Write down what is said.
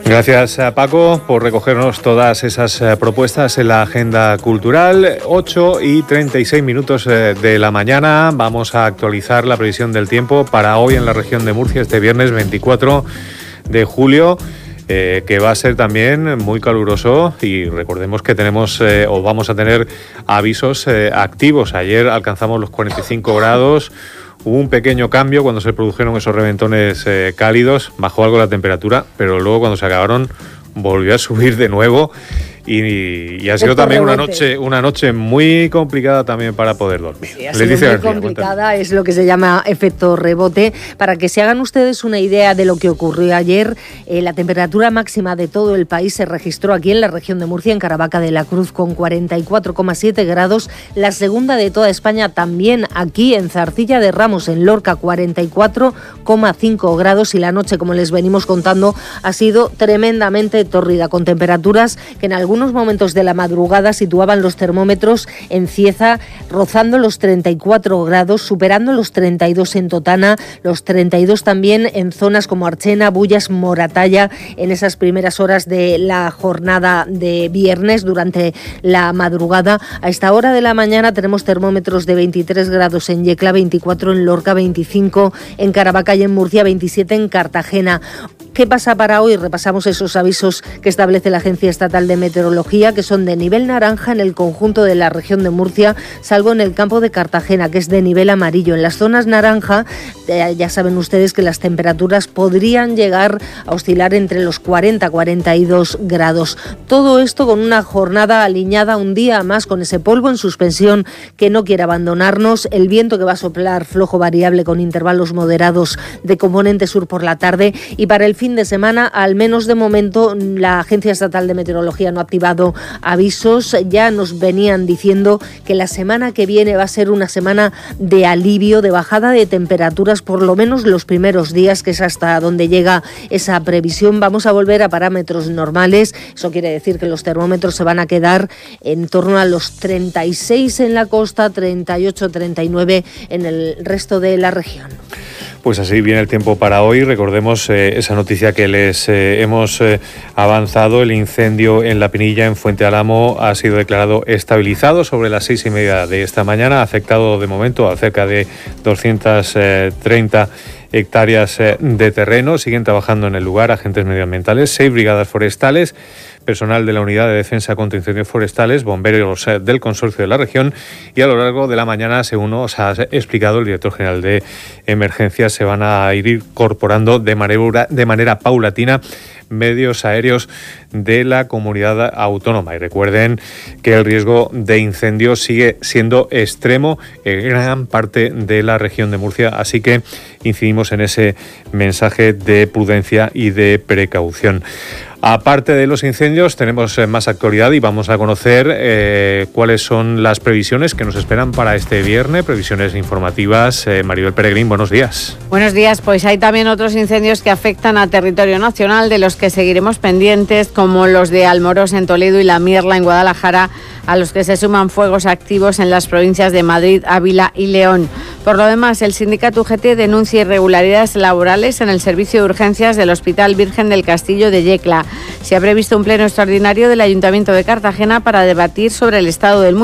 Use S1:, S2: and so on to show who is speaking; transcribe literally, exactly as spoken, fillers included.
S1: Gracias a Paco por recogernos todas esas eh, propuestas en la agenda cultural. ocho y treinta y seis minutos eh, de la mañana. Vamos a actualizar la previsión del tiempo para hoy en la región de Murcia, este viernes veinticuatro de julio. Eh, que va a ser también muy caluroso, y recordemos que tenemos eh, o vamos a tener avisos eh, activos. Ayer alcanzamos los cuarenta y cinco grados, hubo un pequeño cambio cuando se produjeron esos reventones eh, cálidos, bajó algo la temperatura, pero luego cuando se acabaron volvió a subir de nuevo. Y, y ha sido también una noche, una noche muy complicada también para poder dormir.
S2: Sí, ha sido muy
S1: García,
S2: complicada,
S1: cuéntame.
S2: Es lo que se llama efecto rebote. Para que se hagan ustedes una idea de lo que ocurrió ayer, eh, la temperatura máxima de todo el país se registró aquí en la región de Murcia, en Caravaca de la Cruz, con cuarenta y cuatro coma siete grados. La segunda de toda España también aquí en Zarcilla de Ramos, en Lorca, cuarenta y cuatro coma cinco grados. Y la noche, como les venimos contando, ha sido tremendamente tórrida, con temperaturas que en algunos momentos de la madrugada situaban los termómetros en Cieza rozando los treinta y cuatro grados, superando los treinta y dos en Totana, los treinta y dos también en zonas como Archena, Bullas, Moratalla, en esas primeras horas de la jornada de viernes durante la madrugada. A esta hora de la mañana tenemos termómetros de veintitrés grados en Yecla, veinticuatro en Lorca, veinticinco en Caravaca y en Murcia, veintisiete en Cartagena. ¿Qué pasa para hoy? Repasamos esos avisos que establece la Agencia Estatal de Meteorología, que son de nivel naranja en el conjunto de la región de Murcia, salvo en el campo de Cartagena, que es de nivel amarillo. En las zonas naranja, eh, ya saben ustedes que las temperaturas podrían llegar a oscilar entre los cuarenta a cuarenta y dos grados. Todo esto con una jornada alineada un día más, con ese polvo en suspensión que no quiere abandonarnos, el viento que va a soplar flojo variable con intervalos moderados de componente sur por la tarde. Y para el fin de semana, al menos de momento, la Agencia Estatal de Meteorología no ha activado avisos. Ya nos venían diciendo que la semana que viene va a ser una semana de alivio, de bajada de temperaturas, por lo menos los primeros días, que es hasta donde llega esa previsión. Vamos a volver a parámetros normales. Eso quiere decir que los termómetros se van a quedar en torno a los treinta y seis en la costa, treinta y ocho, treinta y nueve en el resto de la región.
S1: Pues así viene el tiempo para hoy. Recordemos eh, esa noticia que les eh, hemos eh, avanzado. El incendio en La Pinilla, en Fuente Álamo, ha sido declarado estabilizado sobre las seis y media de esta mañana. Ha afectado de momento a cerca de doscientas treinta hectáreas de terreno. Siguen trabajando en el lugar agentes medioambientales, seis brigadas forestales, personal de la Unidad de Defensa contra Incendios Forestales, bomberos del consorcio de la región, y a lo largo de la mañana, según nos ha explicado el director general de Emergencias, se van a ir incorporando de manera, de manera paulatina medios aéreos de la comunidad autónoma. Y recuerden que el riesgo de incendio sigue siendo extremo en gran parte de la región de Murcia, así que incidimos en ese mensaje de prudencia y de precaución. Aparte de los incendios, tenemos más actualidad y vamos a conocer eh, cuáles son las previsiones que nos esperan para este viernes, previsiones informativas. Eh, Maribel Peregrín, buenos días.
S3: Buenos días, pues hay también otros incendios que afectan a territorio nacional, de los que seguiremos pendientes, como los de Almorós en Toledo y La Mierla en Guadalajara, a los que se suman fuegos activos en las provincias de Madrid, Ávila y León. Por lo demás, el sindicato U G T denuncia irregularidades laborales en el servicio de urgencias del Hospital Virgen del Castillo de Yecla. Se ha previsto un pleno extraordinario del Ayuntamiento de Cartagena para debatir sobre el estado del municipio